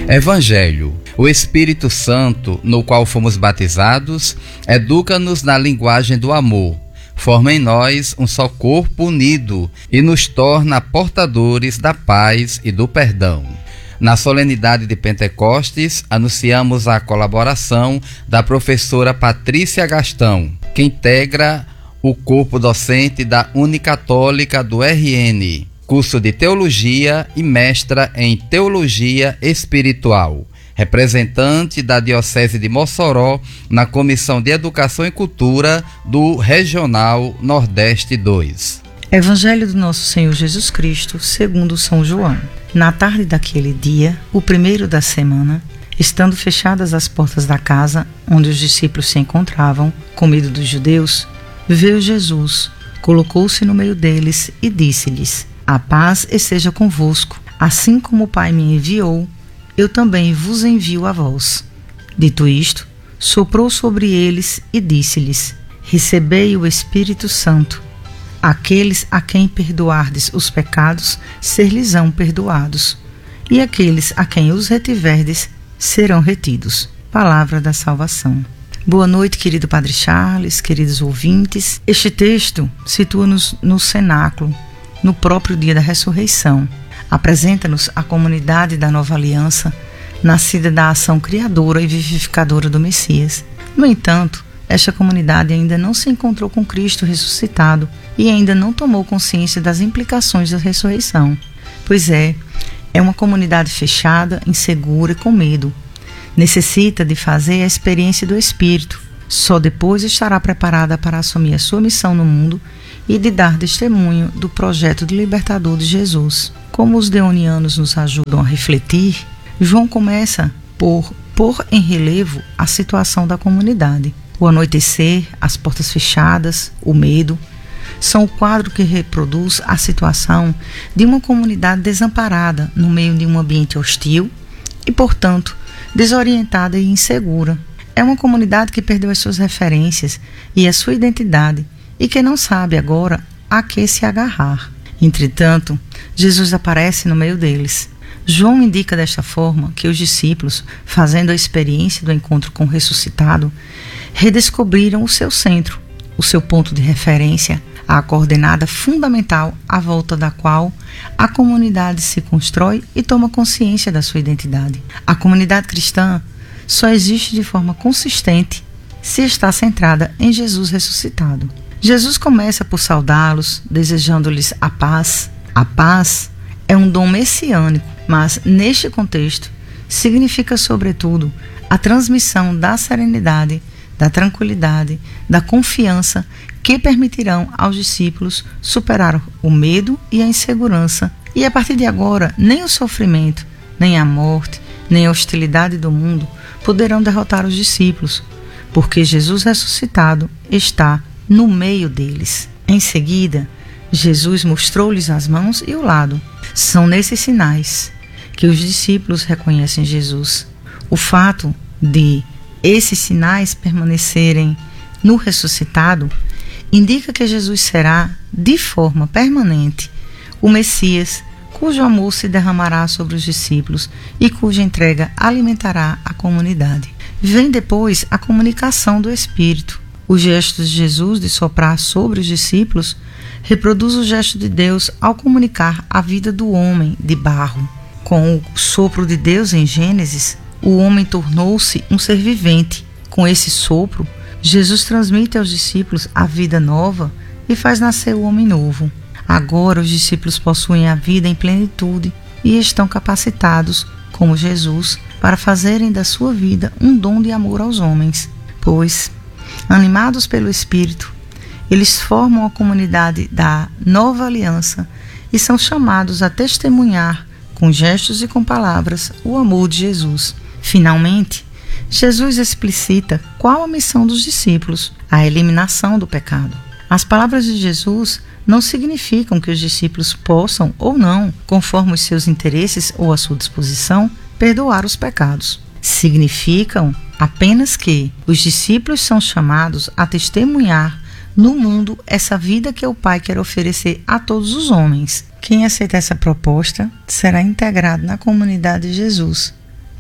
Evangelho. O Espírito Santo, no qual fomos batizados, educa-nos na linguagem do amor, forma em nós um só corpo unido e nos torna portadores da paz e do perdão. Na solenidade de Pentecostes, anunciamos a colaboração da professora Patrícia Gastão, que integra o corpo docente da Unicatólica do RN, curso de Teologia e mestra em Teologia Espiritual, representante da Diocese de Mossoró na Comissão de Educação e Cultura do Regional Nordeste 2. Evangelho do Nosso Senhor Jesus Cristo, segundo São João. Na tarde daquele dia, o primeiro da semana, estando fechadas as portas da casa onde os discípulos se encontravam, com medo dos judeus, veio Jesus, colocou-se no meio deles e disse-lhes: A paz esteja convosco. Assim como o Pai me enviou, eu também vos envio a vós. Dito isto, soprou sobre eles e disse-lhes: Recebei o Espírito Santo. Aqueles a quem perdoardes os pecados, ser-lhes-ão perdoados, e aqueles a quem os retiverdes, serão retidos. Palavra da salvação. Boa noite, querido Padre Charles, queridos ouvintes. Este texto situa-nos no cenáculo, no próprio dia da ressurreição. Apresenta-nos a comunidade da Nova Aliança, nascida da ação criadora e vivificadora do Messias. No entanto, esta comunidade ainda não se encontrou com Cristo ressuscitado e ainda não tomou consciência das implicações da ressurreição. Pois é uma comunidade fechada, insegura e com medo. Necessita de fazer a experiência do Espírito. Só depois estará preparada para assumir a sua missão no mundo e de dar testemunho do projeto de libertador de Jesus. Como os deonianos nos ajudam a refletir, João começa por pôr em relevo a situação da comunidade. O anoitecer, as portas fechadas, o medo, são o quadro que reproduz a situação de uma comunidade desamparada no meio de um ambiente hostil e, portanto, desorientada e insegura. É uma comunidade que perdeu as suas referências e a sua identidade e que não sabe agora a que se agarrar. Entretanto, Jesus aparece no meio deles. João indica desta forma que os discípulos, fazendo a experiência do encontro com o ressuscitado, redescobriram o seu centro, o seu ponto de referência, a coordenada fundamental à volta da qual a comunidade se constrói e toma consciência da sua identidade. A comunidade cristã só existe de forma consistente se está centrada em Jesus ressuscitado. Jesus começa por saudá-los, desejando-lhes a paz. A paz é um dom messiânico, mas neste contexto significa sobretudo a transmissão da serenidade, da tranquilidade, da confiança que permitirão aos discípulos superar o medo e a insegurança. E a partir de agora, nem o sofrimento, nem a morte, nem a hostilidade do mundo poderão derrotar os discípulos, porque Jesus ressuscitado está no meio deles. Em seguida, Jesus mostrou-lhes as mãos e o lado. São nesses sinais que os discípulos reconhecem Jesus. O fato de esses sinais permanecerem no ressuscitado indica que Jesus será, de forma permanente, o Messias, cujo amor se derramará sobre os discípulos e cuja entrega alimentará a comunidade. Vem depois a comunicação do Espírito. O gesto de Jesus de soprar sobre os discípulos reproduz o gesto de Deus ao comunicar a vida do homem de barro. Com o sopro de Deus em Gênesis, o homem tornou-se um ser vivente. Com esse sopro, Jesus transmite aos discípulos a vida nova e faz nascer o homem novo. Agora os discípulos possuem a vida em plenitude e estão capacitados, como Jesus, para fazerem da sua vida um dom de amor aos homens. Pois, animados pelo Espírito, eles formam a comunidade da Nova Aliança e são chamados a testemunhar, com gestos e com palavras, o amor de Jesus. Finalmente, Jesus explicita qual a missão dos discípulos: a eliminação do pecado. As palavras de Jesus não significam que os discípulos possam ou não, conforme os seus interesses ou a sua disposição, perdoar os pecados. Significam apenas que os discípulos são chamados a testemunhar no mundo essa vida que o Pai quer oferecer a todos os homens. Quem aceita essa proposta será integrado na comunidade de Jesus,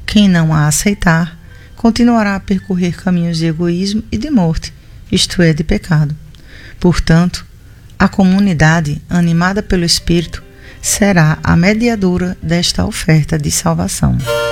Quem não a aceitar, continuará a percorrer caminhos de egoísmo e de morte, isto é, de pecado. Portanto, a comunidade, animada pelo Espírito, será a mediadora desta oferta de salvação.